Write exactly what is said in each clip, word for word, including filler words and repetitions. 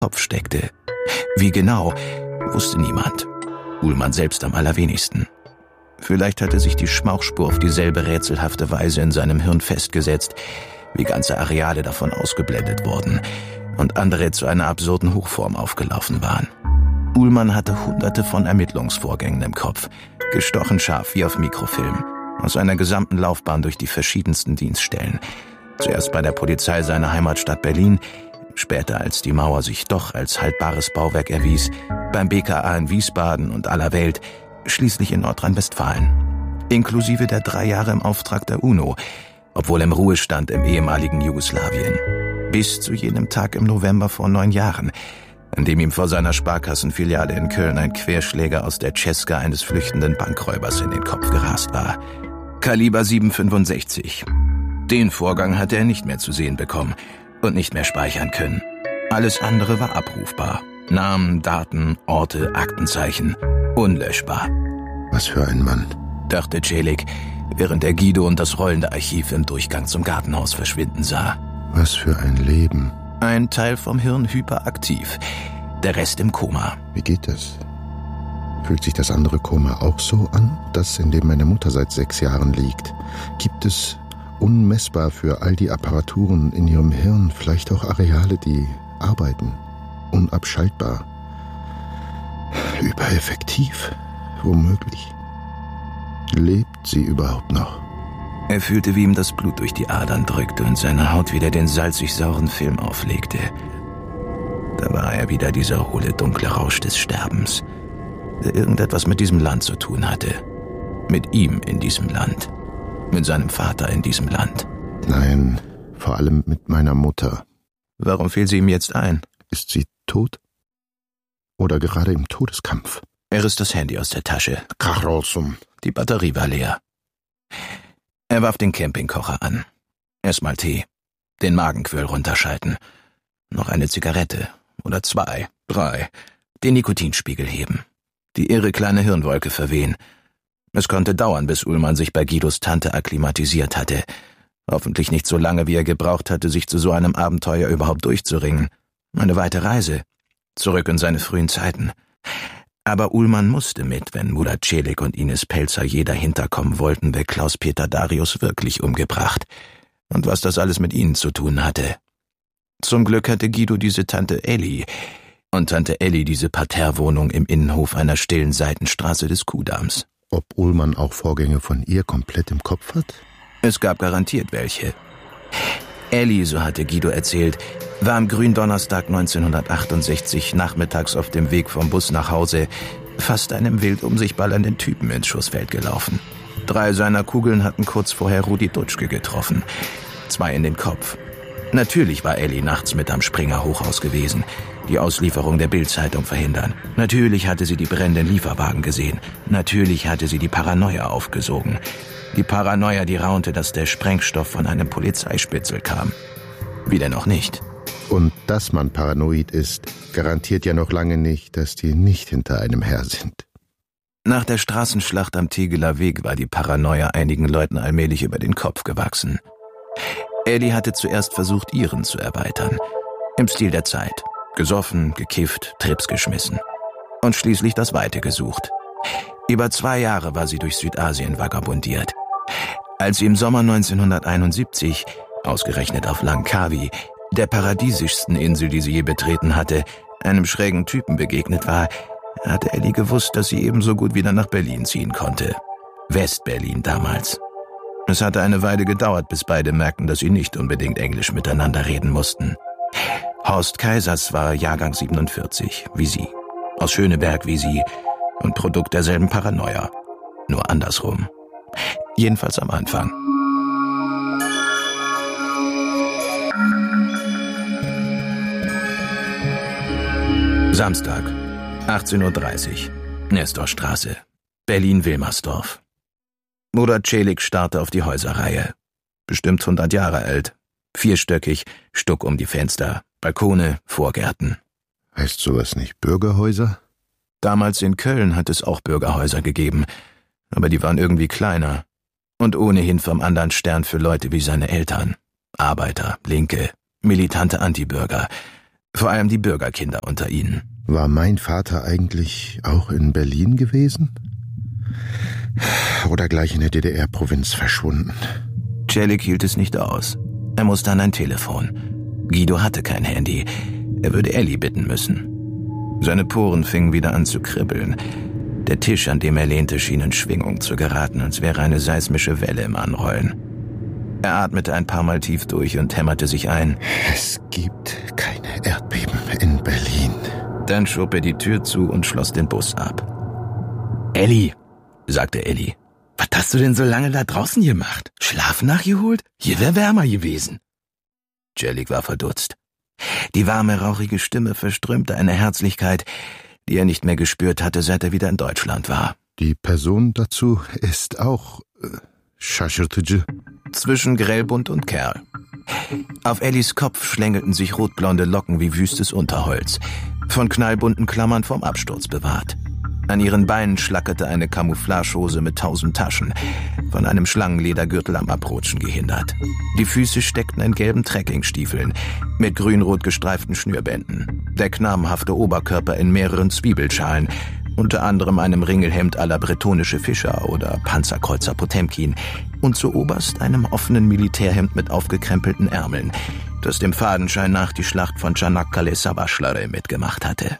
Kopf steckte. Wie genau, wusste niemand. Uhlmann selbst am allerwenigsten. Vielleicht hatte sich die Schmauchspur auf dieselbe rätselhafte Weise in seinem Hirn festgesetzt, wie ganze Areale davon ausgeblendet wurden und andere zu einer absurden Hochform aufgelaufen waren. Uhlmann hatte hunderte von Ermittlungsvorgängen im Kopf, gestochen scharf wie auf Mikrofilm, aus seiner gesamten Laufbahn durch die verschiedensten Dienststellen. Zuerst bei der Polizei seiner Heimatstadt Berlin, später, als die Mauer sich doch als haltbares Bauwerk erwies, beim B K A in Wiesbaden und aller Welt, schließlich in Nordrhein-Westfalen. Inklusive der drei Jahre im Auftrag der UNO, obwohl im Ruhestand im ehemaligen Jugoslawien. Bis zu jenem Tag im November vor neun Jahren, an dem ihm vor seiner Sparkassenfiliale in Köln ein Querschläger aus der Cesca eines flüchtenden Bankräubers in den Kopf gerast war. Kaliber sieben fünfundsechzig. Den Vorgang hatte er nicht mehr zu sehen bekommen und nicht mehr speichern können. Alles andere war abrufbar. Namen, Daten, Orte, Aktenzeichen. Unlöschbar. Was für ein Mann, dachte Celik, während er Guido und das rollende Archiv im Durchgang zum Gartenhaus verschwinden sah. Was für ein Leben. Ein Teil vom Hirn hyperaktiv, der Rest im Koma. Wie geht das? Fühlt sich das andere Koma auch so an, das, in dem meine Mutter seit sechs Jahren liegt? Gibt es unmessbar für all die Apparaturen in ihrem Hirn vielleicht auch Areale, die arbeiten? Unabschaltbar? Übereffektiv? Womöglich. Lebt sie überhaupt noch? Er fühlte, wie ihm das Blut durch die Adern drückte und seine Haut wieder den salzig-sauren Film auflegte. Da war er wieder, dieser hohle, dunkle Rausch des Sterbens, der irgendetwas mit diesem Land zu tun hatte. Mit ihm in diesem Land. Mit seinem Vater in diesem Land. Nein, vor allem mit meiner Mutter. Warum fiel sie ihm jetzt ein? Ist sie tot? Oder gerade im Todeskampf? Er riss das Handy aus der Tasche. Karlsson. Die Batterie war leer. Er warf den Campingkocher an. Erstmal Tee. Den Magenquirl runterschalten. Noch eine Zigarette. Oder zwei. Drei. Den Nikotinspiegel heben. Die irre kleine Hirnwolke verwehen. Es konnte dauern, bis Uhlmann sich bei Guidos Tante akklimatisiert hatte. Hoffentlich nicht so lange, wie er gebraucht hatte, sich zu so einem Abenteuer überhaupt durchzuringen. Eine weite Reise. Zurück in seine frühen Zeiten. Aber Uhlmann musste mit, wenn Murat Celik und Ines Pelzer je dahinter kommen wollten, wer Klaus-Peter Darius wirklich umgebracht und was das alles mit ihnen zu tun hatte. Zum Glück hatte Guido diese Tante Elli und Tante Elli diese Parterrewohnung im Innenhof einer stillen Seitenstraße des Kuhdamms. Ob Uhlmann auch Vorgänge von ihr komplett im Kopf hat? Es gab garantiert welche. Elli, so hatte Guido erzählt, war am Gründonnerstag neunzehnhundertachtundsechzig nachmittags auf dem Weg vom Bus nach Hause fast einem wild um sich ballernden Typen ins Schussfeld gelaufen. Drei seiner Kugeln hatten kurz vorher Rudi Dutschke getroffen. Zwei in den Kopf. Natürlich war Elli nachts mit am Springer Hochhaus gewesen, die Auslieferung der Bild-Zeitung verhindern. Natürlich hatte sie die brennenden Lieferwagen gesehen. Natürlich hatte sie die Paranoia aufgesogen. Die Paranoia, die raunte, dass der Sprengstoff von einem Polizeispitzel kam. Wie denn auch nicht? Und dass man paranoid ist, garantiert ja noch lange nicht, dass die nicht hinter einem her sind. Nach der Straßenschlacht am Tegeler Weg war die Paranoia einigen Leuten allmählich über den Kopf gewachsen. Elli hatte zuerst versucht, ihren zu erweitern. Im Stil der Zeit. Gesoffen, gekifft, Trips geschmissen. Und schließlich das Weite gesucht. Über zwei Jahre war sie durch Südasien vagabundiert. Als sie im Sommer neunzehnhunderteinundsiebzig, ausgerechnet auf Langkawi, der paradiesischsten Insel, die sie je betreten hatte, einem schrägen Typen begegnet war, hatte Elli gewusst, dass sie ebenso gut wieder nach Berlin ziehen konnte. West-Berlin damals. Es hatte eine Weile gedauert, bis beide merkten, dass sie nicht unbedingt Englisch miteinander reden mussten. Horst Kaisers war Jahrgang siebenundvierzig, wie sie. Aus Schöneberg wie sie und Produkt derselben Paranoia. Nur andersrum. Jedenfalls am Anfang. Samstag, achtzehn Uhr dreißig, Nestorstraße, Berlin-Wilmersdorf. Murat Celik starrte auf die Häuserreihe. Bestimmt hundert Jahre alt. Vierstöckig, Stuck um die Fenster, Balkone, Vorgärten. Heißt sowas nicht Bürgerhäuser? Damals in Köln hat es auch Bürgerhäuser gegeben, aber die waren irgendwie kleiner. Und ohnehin vom anderen Stern für Leute wie seine Eltern. Arbeiter, Linke, militante Antibürger. Vor allem die Bürgerkinder unter ihnen. War mein Vater eigentlich auch in Berlin gewesen? Oder gleich in der D D R-Provinz verschwunden? Celik hielt es nicht aus. Er musste an ein Telefon. Guido hatte kein Handy. Er würde Elli bitten müssen. Seine Poren fingen wieder an zu kribbeln. Der Tisch, an dem er lehnte, schien in Schwingung zu geraten, als wäre eine seismische Welle im Anrollen. Er atmete ein paar Mal tief durch und hämmerte sich ein. Es gibt keine Erdbeben in Berlin. Dann schob er die Tür zu und schloss den Bus ab. »Elli«, sagte Elli, »was hast du denn so lange da draußen gemacht? Schlaf nachgeholt? Hier wär wärmer gewesen.« Celik war verdutzt. Die warme, rauchige Stimme verströmte eine Herzlichkeit, die er nicht mehr gespürt hatte, seit er wieder in Deutschland war. Die Person dazu ist auch äh, şaşırtıcı. Zwischen Grellbunt und Kerl. Auf Ellis Kopf schlängelten sich rotblonde Locken wie wüstes Unterholz, von knallbunten Klammern vom Absturz bewahrt. An ihren Beinen schlackerte eine Camouflagehose mit tausend Taschen, von einem Schlangenledergürtel am Abrutschen gehindert. Die Füße steckten in gelben Trekkingstiefeln mit grün-rot gestreiften Schnürbänden. Der knabenhafte Oberkörper in mehreren Zwiebelschalen, unter anderem einem Ringelhemd à la bretonische Fischer oder Panzerkreuzer Potemkin und zuoberst einem offenen Militärhemd mit aufgekrempelten Ärmeln, das dem Fadenschein nach die Schlacht von Çanakkale-Savaşları mitgemacht hatte.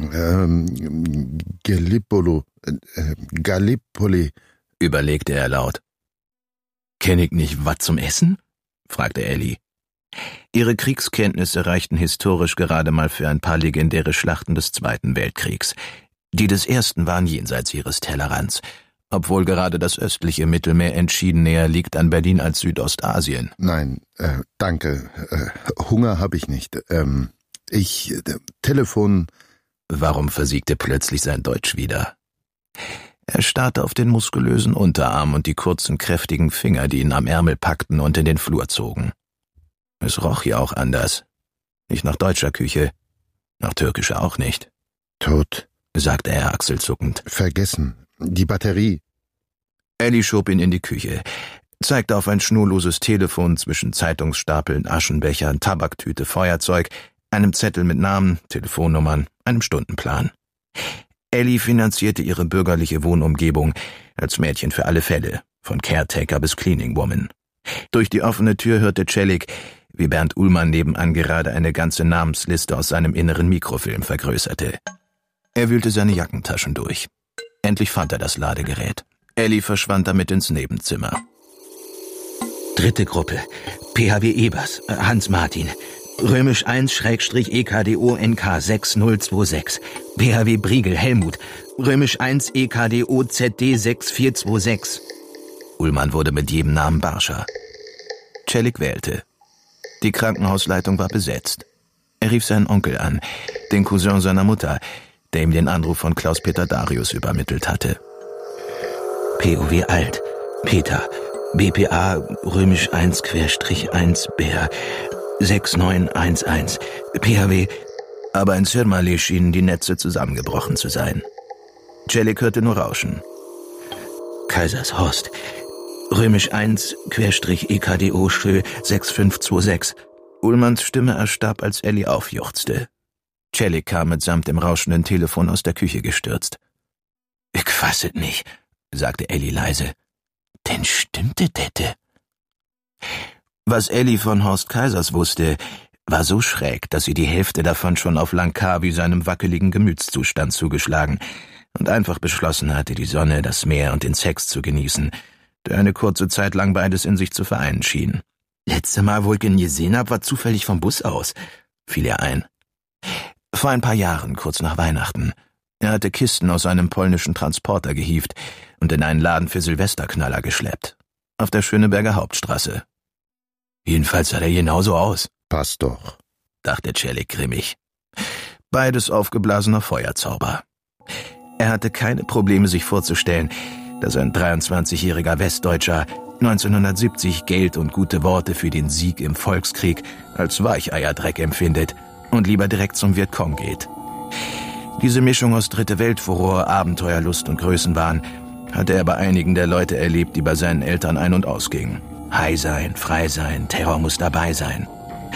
Ähm, Gallipoli, äh, Gallipoli, überlegte er laut. »Kenn ich nicht was zum Essen?« fragte Elli. Ihre Kriegskenntnisse reichten historisch gerade mal für ein paar legendäre Schlachten des Zweiten Weltkriegs. Die des Ersten waren jenseits ihres Tellerrands, obwohl gerade das östliche Mittelmeer entschieden näher liegt an Berlin als Südostasien. Nein, äh, danke. Äh, Hunger habe ich nicht. Ähm, ich, äh, Telefon... Warum versiegte plötzlich sein Deutsch wieder? Er starrte auf den muskulösen Unterarm und die kurzen, kräftigen Finger, die ihn am Ärmel packten und in den Flur zogen. Es roch hier auch anders. Nicht nach deutscher Küche, nach türkischer auch nicht. Tot, sagte er achselzuckend. Vergessen. Die Batterie. Elli schob ihn in die Küche, zeigte auf ein schnurloses Telefon zwischen Zeitungsstapeln, Aschenbechern, Tabaktüte, Feuerzeug, einem Zettel mit Namen, Telefonnummern, einem Stundenplan. Elli finanzierte ihre bürgerliche Wohnumgebung als Mädchen für alle Fälle, von Caretaker bis Cleaning Woman. Durch die offene Tür hörte Celik, wie Bernd Ullmann nebenan gerade eine ganze Namensliste aus seinem inneren Mikrofilm vergrößerte. Er wühlte seine Jackentaschen durch. Endlich fand er das Ladegerät. Elli verschwand damit ins Nebenzimmer. Dritte Gruppe. P H W Ebers, Hans Martin. Römisch eins E K D O N K sechs null zwei sechs. P H W Briegel Helmut. Römisch eins E K D O Z D sechs vier zwei sechs. Ullmann wurde mit jedem Namen barscher. Celik wählte. Die Krankenhausleitung war besetzt. Er rief seinen Onkel an, den Cousin seiner Mutter, der ihm den Anruf von Klaus-Peter Darius übermittelt hatte. P O W Alt, Peter, B P A Römisch eins eins Bär, sechs neun eins eins, P H W, aber in Sirmali schienen die Netze zusammengebrochen zu sein. Celik hörte nur Rauschen. Kaisershorst, Römisch eins E K D O Schö sechs fünf zwei sechs. Ullmanns Stimme erstarb, als Elli aufjuchzte. Celik kam mitsamt dem rauschenden Telefon aus der Küche gestürzt. »Ich fass es nicht«, sagte Elli leise. »Denn stimmte dette?« Was Elli von Horst Kaisers wusste, war so schräg, dass sie die Hälfte davon schon auf Langkawi seinem wackeligen Gemütszustand zugeschlagen und einfach beschlossen hatte, die Sonne, das Meer und den Sex zu genießen, der eine kurze Zeit lang beides in sich zu vereinen schien. »Letzte Mal, wo ich ihn gesehen hab, war zufällig vom Bus aus«, fiel ihr ein. Vor ein paar Jahren, kurz nach Weihnachten. Er hatte Kisten aus einem polnischen Transporter gehievt und in einen Laden für Silvesterknaller geschleppt. Auf der Schöneberger Hauptstraße. Jedenfalls sah er genauso aus. Passt doch, dachte Celik grimmig. Beides aufgeblasener Feuerzauber. Er hatte keine Probleme, sich vorzustellen, dass ein dreiundzwanzigjähriger Westdeutscher neunzehnhundertsiebzig Geld und gute Worte für den Sieg im Volkskrieg als Weicheierdreck empfindet und lieber direkt zum Vietcong geht. Diese Mischung aus Dritte Weltfuror, Abenteuerlust und Größenwahn hatte er bei einigen der Leute erlebt, die bei seinen Eltern ein- und ausgingen. High sein, frei sein, Terror muss dabei sein.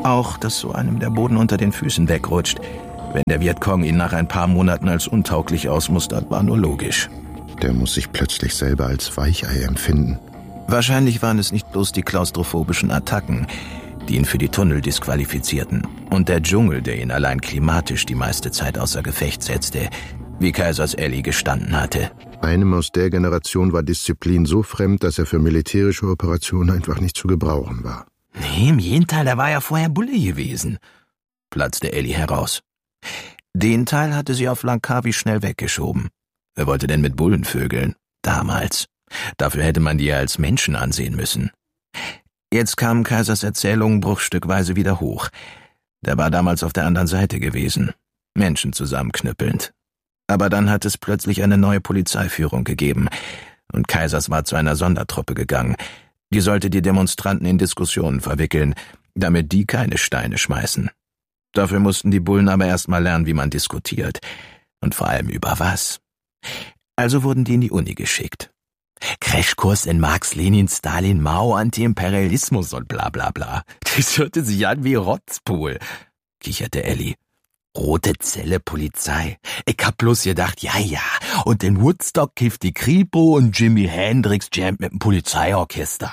Auch, dass so einem der Boden unter den Füßen wegrutscht. Wenn der Vietcong ihn nach ein paar Monaten als untauglich ausmustert, war nur logisch. Der muss sich plötzlich selber als Weichei empfinden. Wahrscheinlich waren es nicht bloß die klaustrophobischen Attacken, die ihn für die Tunnel disqualifizierten, und der Dschungel, der ihn allein klimatisch die meiste Zeit außer Gefecht setzte, wie Kaisers Ellie gestanden hatte. Einem aus der Generation war Disziplin so fremd, dass er für militärische Operationen einfach nicht zu gebrauchen war. Nee, im Gegenteil, der war ja vorher Bulle gewesen, platzte Ellie heraus. Den Teil hatte sie auf Langkawi schnell weggeschoben. Wer wollte denn mit Bullen vögeln? Damals. Dafür hätte man die ja als Menschen ansehen müssen. Jetzt kamen Kaisers Erzählungen bruchstückweise wieder hoch. Der war damals auf der anderen Seite gewesen, Menschen zusammenknüppelnd. Aber dann hat es plötzlich eine neue Polizeiführung gegeben, und Kaisers war zu einer Sondertruppe gegangen. Die sollte die Demonstranten in Diskussionen verwickeln, damit die keine Steine schmeißen. Dafür mussten die Bullen aber erst mal lernen, wie man diskutiert. Und vor allem über was. Also wurden die in die Uni geschickt. Crashkurs in Marx, Lenin, Stalin, Mao, Antiimperialismus und bla bla bla. Das hörte sich an wie Rotzpool, kicherte Ellie. Rote Zelle Polizei. Ich hab bloß gedacht, ja, ja, und in Woodstock kifft die Kripo und Jimi Hendrix jammt mit dem Polizeiorchester.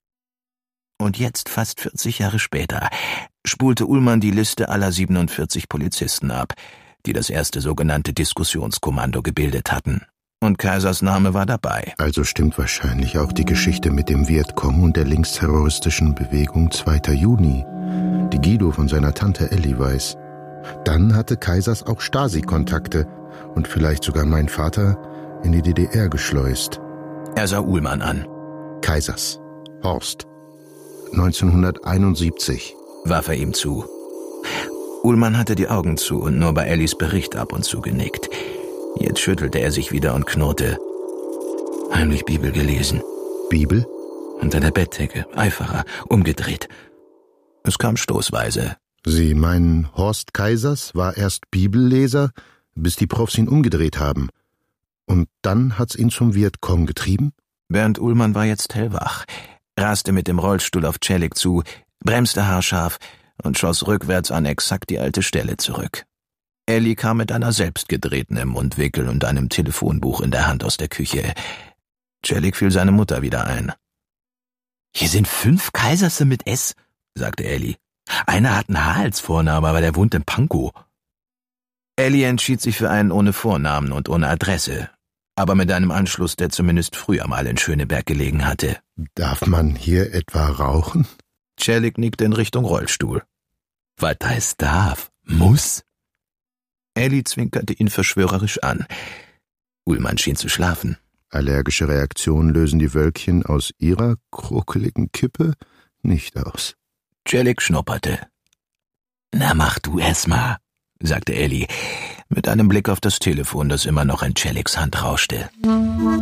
Und jetzt, fast vierzig Jahre später, spulte Ullmann die Liste aller siebenundvierzig Polizisten ab, die das erste sogenannte Diskussionskommando gebildet hatten. Und Kaisers Name war dabei. Also stimmt wahrscheinlich auch die Geschichte mit dem Vietcong und der linksterroristischen Bewegung zweiter Juni, die Guido von seiner Tante Ellie weiß. Dann hatte Kaisers auch Stasi-Kontakte und vielleicht sogar mein Vater in die D D R geschleust. Er sah Ullmann an. Kaisers. Horst. neunzehnhunderteinundsiebzig. Warf er ihm zu. Ullmann hatte die Augen zu und nur bei Ellies Bericht ab und zu genickt. Jetzt schüttelte er sich wieder und knurrte. Heimlich Bibel gelesen. Bibel? Unter der Bettdecke, Eiferer, umgedreht. Es kam stoßweise. Sie meinen, Horst Kaisers war erst Bibelleser, bis die Profs ihn umgedreht haben. Und dann hat's ihn zum Vietcong getrieben? Bernd Ullmann war jetzt hellwach, raste mit dem Rollstuhl auf Celik zu, bremste haarscharf und schoss rückwärts an exakt die alte Stelle zurück. Ellie kam mit einer selbstgedrehten im Mundwinkel und einem Telefonbuch in der Hand aus der Küche. Celik fiel seine Mutter wieder ein. »Hier sind fünf Kaiserse mit S«, sagte Ellie. »Einer hat ein H als Vorname, aber der wohnt in Pankow.« Ellie entschied sich für einen ohne Vornamen und ohne Adresse, aber mit einem Anschluss, der zumindest früher mal in Schöneberg gelegen hatte. »Darf man hier etwa rauchen?« Celik nickte in Richtung Rollstuhl. »Was heißt darf? Muss?« Ellie zwinkerte ihn verschwörerisch an. Ullmann schien zu schlafen. Allergische Reaktionen lösen die Wölkchen aus ihrer krokeligen Kippe nicht aus. Celik schnupperte. »Na, mach du erst mal«, sagte Ellie, mit einem Blick auf das Telefon, das immer noch in Celiks Hand rauschte.